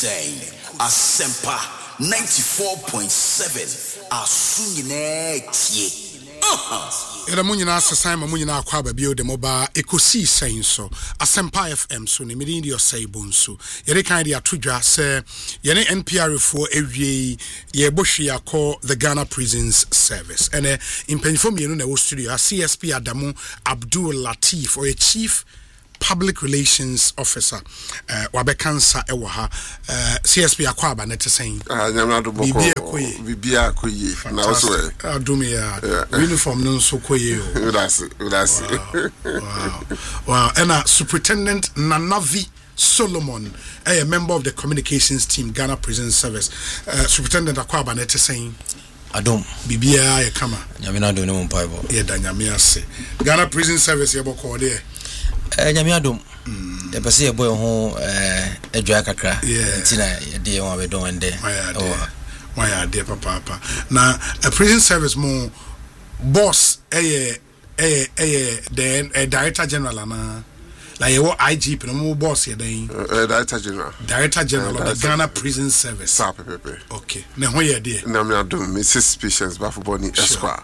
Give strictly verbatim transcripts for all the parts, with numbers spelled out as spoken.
saying Asempa ninety-four point seven Asunyine tie. Era munyina asesa ma munyina akwa ba bio de moba ekosi sen so Asempa F M so ne medi dio sai bonso yere kan dia todwa se yene N P R for ewie ye bohwe yakọ the Ghana Prisons Service ene impenfo mienu na wo studio C S P Adamu Abdul Latif or a chief public relations officer uh wabekansa ewo ha uh C S P akwa ba net saying ah nyamado boko bibia koyi na also adumi ya uniform no so koyi o that's that's wow wow and uh, Superintendent Nanavi Solomon, a member of the communications team Ghana Prison Service. uh, Superintendent akwa ba net saying Adom bibia ya kama nyamina do no mpaibo ye da nyamia se Ghana Prison Service ye boko de eh nyamia dom e pese ye boy ho eh adwa kakra ntina ye de won be don ende oh why are there papa papa na a prison service mo boss eh eh eh the director general ana like your I G P no mo boss ye den director general director general of the Ghana Prison Service sa pepe okay na ho ye de na me adom Missus Patience Bafuboni Esquire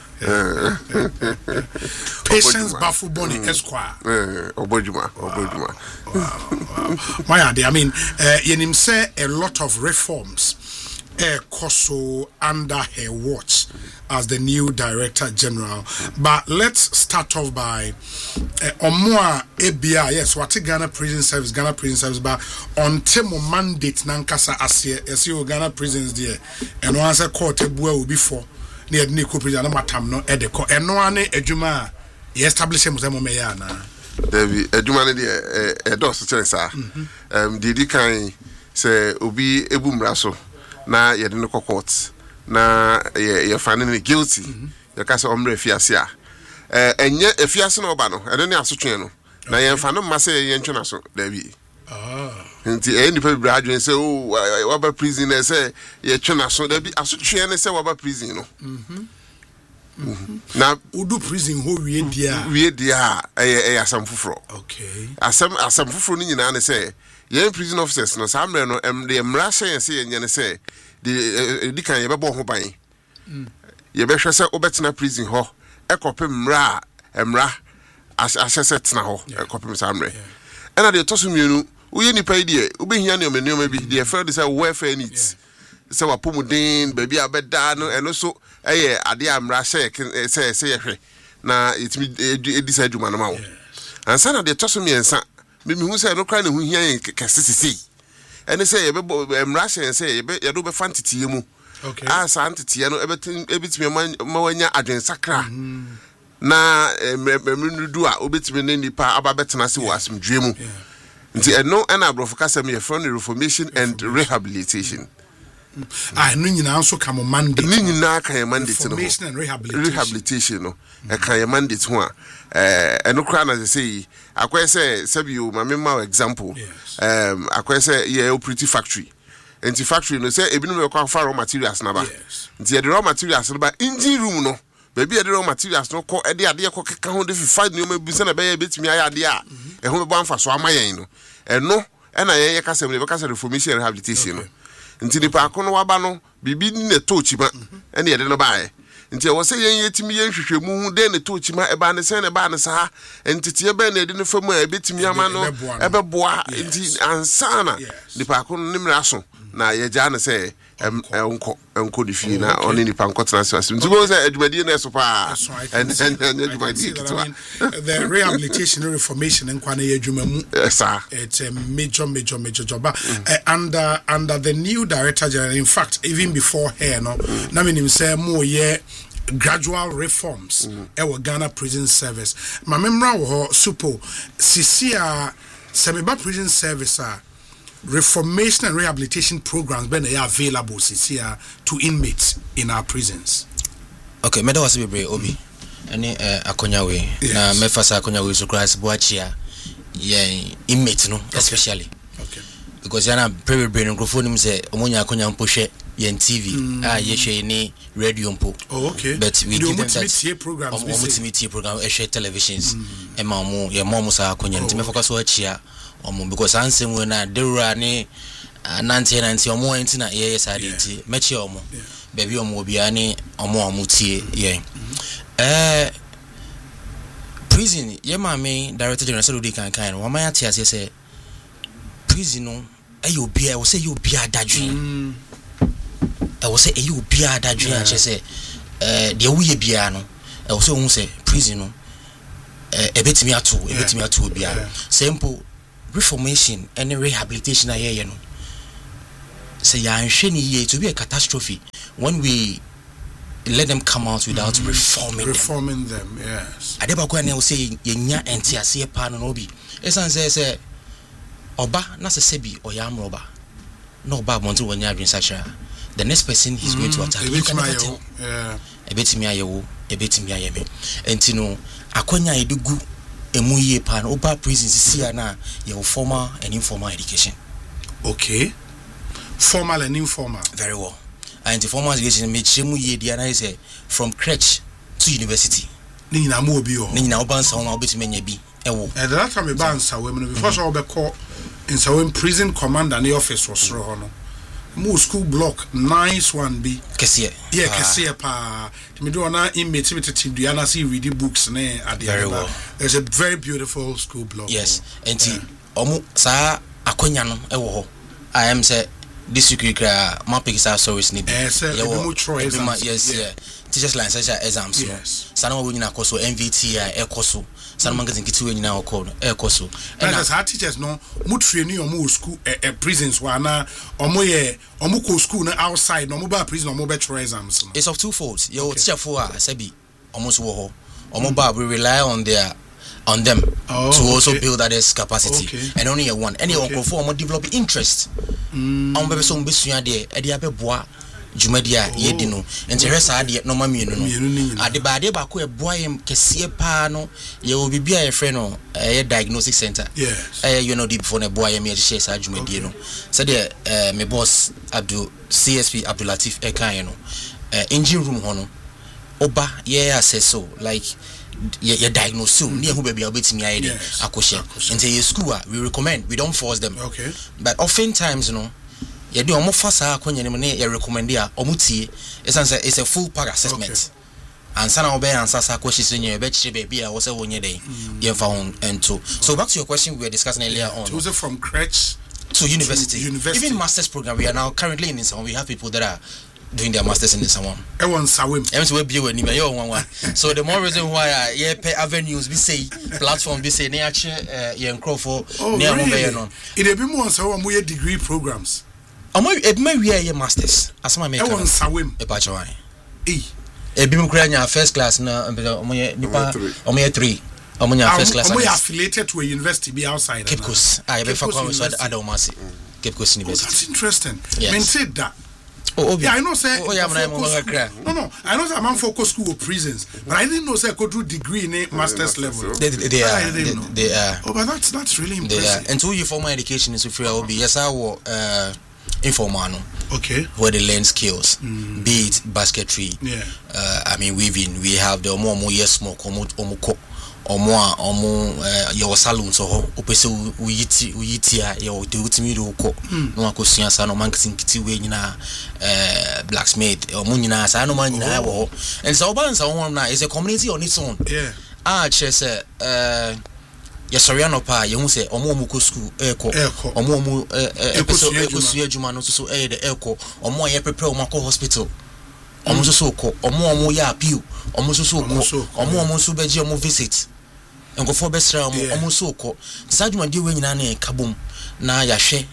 Patience Bafuboni Esquire eh obojuma obojuma why are they I mean uh, yenim say a lot of reforms uh, Koso under her watch as the new director general. But let's start off by uh, Omwa A B I. Yes, what Ghana Prison Service, Ghana Prison Service, but on Temo mandate Nankasa Asia, as you Ghana prisons there, and once a court will be for near Nico prison, Matam no Edeko, and no one Ejuma, he established him with Mayana. David Ejuma, a dos, sir. Um, did he kind say, Ubi Ebum Raso? Na ye didn't court na ye ye finding guilty ye ka say omre fiase a eh enye efiase na oba no e de ne asotwe no na ye fa no ma say ye ntwe na so da bi ah nti e nipa bi adwen say o waba prison na say ye twe na so da bi asotwe ne say waba prison no mhm na udu prison ho wie dia wie dia e e asam fufuro okay asam asam fufuro ni nyina ne say ye prison officers no samre no em de mra hye se ye nyane se de di kan ye bebo ho ban ye be hwe se obetena prison ho ekope mra emra asese tena ho ekope samre ena de toso mienu uye nipa ide ubehia ne omenioma bi de fe de se welfare needs se wapomuden ba bi abeda no eno so eye ade amra hye se se ye hwe na itimi edisa adwuma no ma wo ansa na de toso miensa me me hu say no kra na hu hia kesesisi ene say ye be emrashen say ye be ye do be fantiti mu okay ah santiti no ebetin ebitimi ma wanya adwen sakra na emrenudu a obetimi ne nipa ababetena se wasmdwe mu nti eno ena abrofo kasem ye from reformation and rehabilitation ah no nyina nso ka mo mandate ni nyina ka ye mandate no reformation and rehabilitation rehabilitation no e ka ye mandate ho a eh eno kra na say akwai say sabio mama ma example um akwai say ye operate factory enti factory no say ebinu me kwa raw materials na ba enti ye raw materials no ba engine room no baby ye raw materials no ko e de ade ko keka ho de five no ma bi se na be ye betimi aye ade a e ho be bo amfa so amayen no eno e na ye ye kasem le be kasa reformation and rehabilitation no nti ni pa kono waba no bibi ne tochima ene ye de no baaye nti wo se yen yetimi yen hwehwemu hu de ne tochima e ba ne se ne ba ne sa enti tie be na de no famu a betimi ama no e be boa nti ansana ni pa kono nimra so na ye ja ne se enko enko di fi na oni ni pa nko tena se nti go se adwumadi na so pa and and adwumadi the rehabilitation and reformation enko na ye adwumamu sir it's a major major major job uh, under under the new director general. In fact, even before her no na me nim say mo ye gradual reforms mm. e Ghana Prison Service ma memra wo supo sisia Semeba Prison Service a reformation and rehabilitation programs been available sisia to inmates in our prisons. Okay, me da was be obi any akonya we na me fasa akonya we so class boachia ye inmates no especially okay because yana very brain microphone him say omonya akonya mpohwe yen T V mm. ah ye hwe ni radio mpo oh okay but we give them that programs we multimedia program e share televisions e ma mo ye mo mo sa akonya ntime focus o achia omo because ansem we na dewura ni ninety ninety omo enti na ye yes adi mechi omo baby omo obi ani omo omo tie ye eh prison ye ma me director general so dey kan kan wo man ati ase say prison no e yo bia wo say yo bia dadwe e wo say e yo bia dadwe a che say eh de wo ye bia no e wo say wo say prison no eh e betimi ato e betimi ato bia simple reformation and rehabilitation a ye no say ya nhwe ni ye to be a catastrophe when we let them come out without mm-hmm. reforming reforming them, them yes adeba ko na wo say yenya entiase pa no no bi esan say say oba na se sebi oyam roba no oba monto wanya adwen sachra the next person he's mm, going to attack you can never tell yeah ebetimi ayewo ebetimi ayeme enti no akonya edugu emu ye pa no oba prison sia na your formal and informal education. Okay, formal and informal. Very well. And the formal education me chemu ye dia na say from crèche to university. Ni na mo obi o. Ni na oban sa won obetime nya bi ewo. And the last time me ban sa we me before so be call in sa we prison commander na office was ro ho no. Mo school block nice one be kese. Yeah, kese pa. Me do na inmate me tete dua na see reading books na ade. Very well. There's a very beautiful school block. Yes. Enti omo sa akonya no ewo ho. I am say this week uh mapping is our stories need. Yes, yes, yeah. Teachers line such exams. Yes. Sana we nyina koso M V T I ekoso. Sana magazine kiti we nyina okọ ekoso. And as our teachers no mu training omo school eh prisons wa na omo ye omo ko school na outside no mo ba prison omo be try exams. It's of two folds. Your teacher for sabi omo so ho. Omo ba we rely on their on them oh, to also okay. build that capacity okay. and only a one any okay. uncle for develop interest mm. on bebe so mbesua de e de abeboa djumadia ye di no interest ade no ma mienu no ade ba ade ba ko e boa yem kese pa no ye obi bia ye frɛ no e diagnostic center yes eh you know the before na boa yem ye share sa djumadie no so de me boss Abdul C S P Abdul Latif e kan no engine room ho no oba ye assess so like you yeah, diagnose you near who baby obetimi aye dey akoshe into your school we recommend we don't force them okay but often times you know you do omo fasa akonya nem na you recommend ya omo tie it's a full pack assessment okay. And sana obe answer sa questions when you be chire baby a wo say wonye dey you found into so back to your question we were discussing earlier on it was it from crèche to university. to university even masters program we are now currently in some we have people that are doing their masters in this one. I want Sawim. I'm so be when you one one. So the more reason why I yeah pay avenues we say platform we say near uh yeah for near really? It a bit more so we degree programs. Am I e be we are masters. As my make. I want Sawim. E pa chwa. E. E bi mu kura nya first class na omo ye nipa omo ye three. Omo nya first class. Omo affiliated to a university be outside. Cape Coast. I be for come so Adomasi. Cape Coast University. That's interesting. Yes. Men said that Oh, yeah, I know, say. Oh, yeah, no, no, I know, say I'm focus school or prisons, but I didn't know, say I could do degree in a master's level. They, they, they are. They, they are. Oh, but that's that's really impressive. And to your formal education is free. I will be yes, I will uh informal. Okay. Where they learn skills, mm. be it basketry. Yeah. Uh, I mean weaving. We have the more more yes smoke omo omo ko. Omo omo your salon so ho opese uyiti uyiti a your de utimi do ko no akosua sa no marketing kiti we nyina eh blacksmith omo nyina sa no man nyina wo and so ban sa ho na is a community on its own. Yeah. Ah che say eh yesori anopa ye hu say omo omo ko school e ko omo omo eh ekosua adwuma no so eh de e ko omo ye prepare omo ko hospital omo so so ko omo omo ya appeal omo so so ko omo omo so beji omo visit enko for besra omo omo so ko sadwuma de we nyina na kabom na yahwe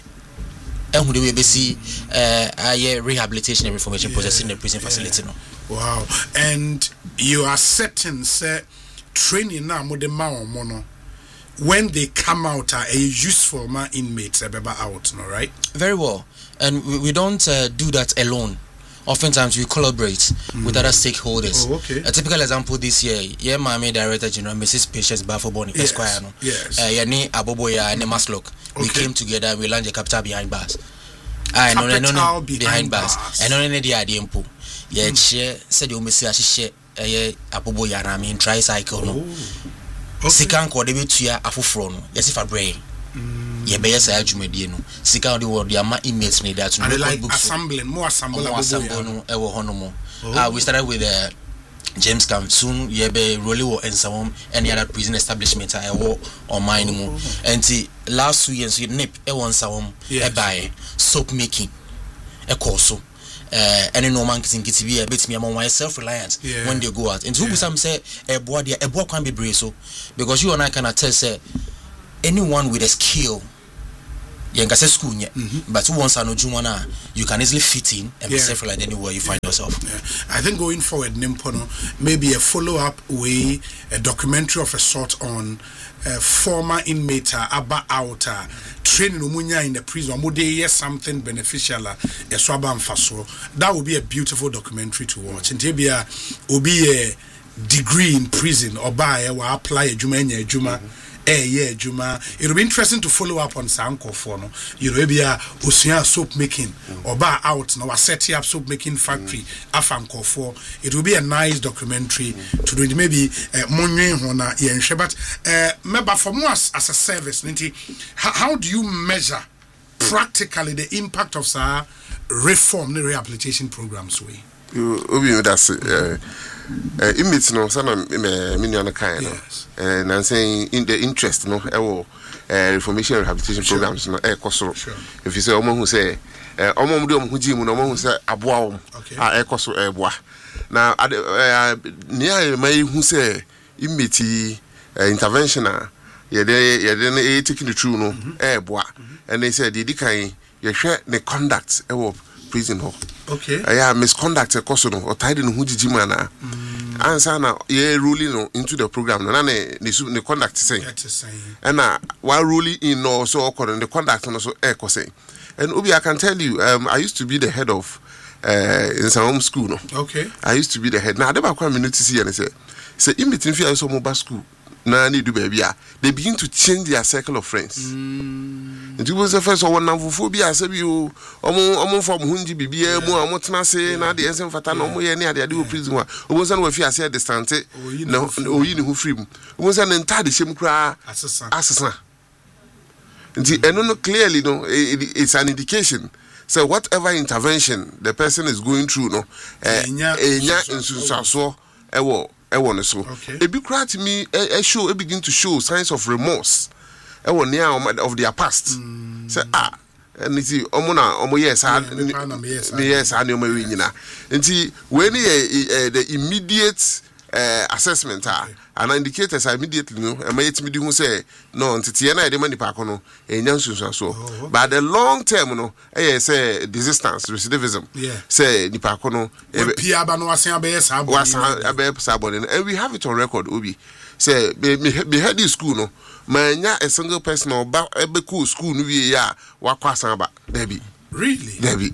ehun de we besi eh aye rehabilitation and reformation process in the prison facility no. Wow. And you are certain say training na mo de ma omo no when they come out are a useful ma inmates abeba out no, right? Very well. And we, we don't uh, do that alone. Oftentimes we collaborate mm. with other stakeholders. Oh, okay. A typical example this year, yeah, my Director General Missus Patience Bafoboni, yes. Esquire, no. Yes. Uh, yeah, ni Aboboya and Maslok. We Okay. came together. We launched a capital behind bars. I know, Capital no, behind behind bars. bars. I know any the idea impo. Yeah, share said you miss a share. Yeah, Aboboya. I mean, tricycle no. Okay. Sikan ko de betua afoforo no. Yes, if a brain. ye be yes adwumadie no sika de wo de ama inmates ne that no like assembling more assembling assemble no e wo hono mo ah we started with uh, James Camp soon ye be really wo ensawom any other prison establishment I wo on mine mo and last two years nip e won sawom e buy soap making e course uh any no man kitin kiti be me among self reliant when they go out and who some say e boa dia e boa kwan be brave so because you and I can attest say anyone with a skill you can say school mm-hmm. but once I know Jumana you can easily fit in and yeah. be self reliant anywhere you find yourself. Yeah. I think going forward Nimpono maybe a follow up way a documentary of a sort on uh, former inmate aba out uh, training umunya in the prison mo dey something beneficial uh, that would be a beautiful documentary to watch and bia obi a degree in prison or buy or apply a juma nya juma eh yeah juma it will be interesting to follow up on sanko for no you know maybe a osua soap making or bar out no set up soap making factory afanko for it will be a nice documentary to do maybe monwen ho na yenhwe but uh member for us as a service how, how do you measure practically the impact of sa reform the rehabilitation programs we you obi that's uh Uh, inmates no sana me me nyana kan no eh na saying in the interest no e wo eh reformation rehabilitation sure. programs no e koso if you say omo hu say eh omo mu de omo hu ji mu no omo hu say aboa om ah e koso e boa na ne ai mai hu say inmate intervention a ye de ye de e taking the true no e boa and they said di kan ye hwe ne conduct e wo prison hall. Okay. Uh, yeah, misconduct a cost or tied in who did mana. Answer now, yeah, ruling into the program. No, the conduct saying. And now, while ruling in no so according the conduct and also echo saying. And Obi, I can tell you, um, I used to be the head of uh in some home school. No? Okay. I used to be the head. Now, I never quite minute to see and say, say in between fear so mobile school. Now need to baby. They begin to change their circle of friends. Mm. And it was the first one now phobia. I said you omo from Hunji Bibia, mo amotna say na the essence fata no mo ye near the do prison one. Omo we fear say distance. No o yi ni hu free. Omo say entire the shame kra asesa. Asesa. And eno no clearly no it's an indication. So whatever intervention the person is going through no eh enya insusaso ewo ewo so e be cry to me e show e begin to show signs of remorse ewo near of their past mm. Say ah and see omo na omo yes ah yes ah no we nyina nti we ni the immediate uh, assessment ah okay. And indicators are immediately no e ma yetimi di hu say no ntete na e de mani pa kono enya nsunsu so but the long term no e say desistance recidivism yeah. Say ni pa kono e be aba no asen abe sa abo abe sa abo and we have it on record Obi say be head school no manya a single person or ba ebe cool school no wie ya wakwa san ba there be really there be.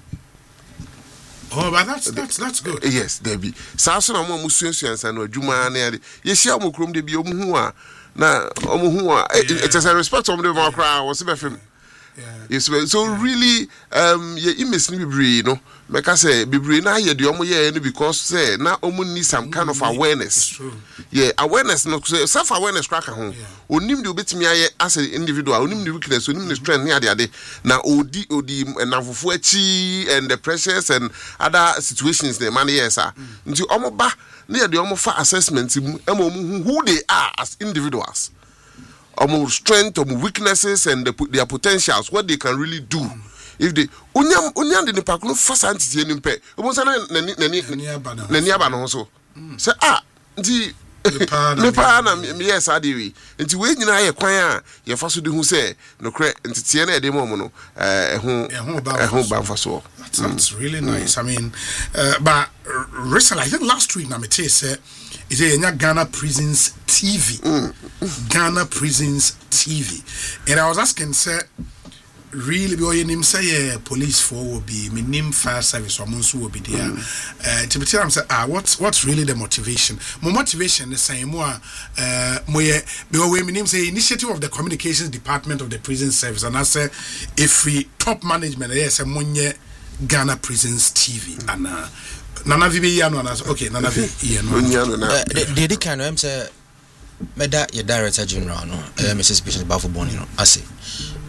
Oh, but that's that's that's good. Uh, yes, there be. Saso na mo musuensuan san no adwuma na ya. Ye hia mo krom de bi omu hu a na omu hu a it is a respect om de mo kra was be fem. Yeah. Yes, so really um ye image ni bibiri no meka say bibiri na ye de omo ye no because say na omu need some kind of awareness. It's true. Yeah, awareness no self awareness crack ho. Onim de obetimi aye as an individual, onim de weakness, onim de strength ni ade ade na odi odi nanfofo achi and the pressures and other situations the man yes ah. Nti omo ba na ye de omo fa assessment mu em omo who they are as individuals. Omo strength, omo weaknesses and the, their potentials, what they can really do. If they unyam unyam de nipa ko fa santiti enim pe omo sa na na na na ni aba no so say ah nti me pa na me yes adewi nti we nyina ye kwan a ye fa so de hu say no kre nti tie na e de mo no eh ho eh ho ba fa so. That's really nice. I mean uh, but recently I think last week na me say say is it Ghana Prisons T V. Mm. Ghana Prisons T V. And I was asking say really because your name say police for will be my name fire service or monsu will be there. Uh to be tell them say ah what's what's really the motivation? My motivation is saying more uh my because we name say initiative of the communications department of the prison service and I say if we top management yes monye Ghana Prisons T V and uh Nana Vibi Yano okay Nana Vibi Yano the the kind of say meda your director general no Missus Bishop Bafo Boni no I say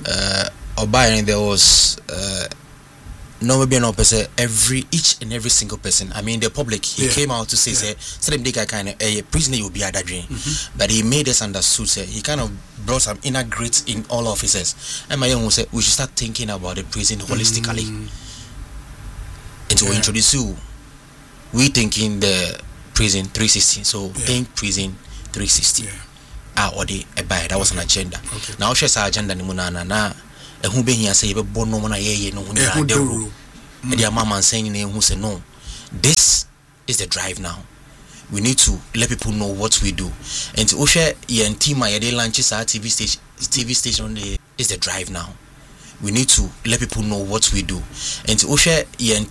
uh Obayan, there was uh no maybe no person every each and every single person. I mean the public he yeah. came out to say yeah. say say them guy kind of a prisoner will be a dream. Mm-hmm. But he made us understood say he kind of brought some inner grit in all officers. And my young said we should start thinking about the prison holistically. Mm-hmm. And to yeah. introduce you, we thinking the prison three sixty. So yeah. think prison three sixty. Yeah. Ah, or the that was an agenda. Okay. Now she's agenda ni munana na e hu be hia say be bono mo na ye no hu na dewro. E dia mama saying na hu say no. This is the drive now. We need to let people know what we do. And to share yen team my day launches our T V station T V station is the drive now. We need to let people know what we do. And to share yen